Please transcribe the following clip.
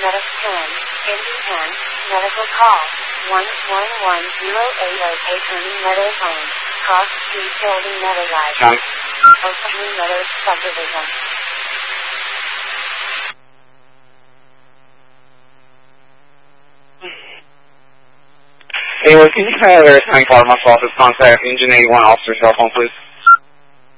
Medicine, Indy 10, medical call, 111080 Attorney Meadows Lane, Cross Street Building Meadowrise. Oaktree Meadows Subdivision. Hey, can you have Harris County Fire Marshal's office contact Engine 81 officer cell phone, please?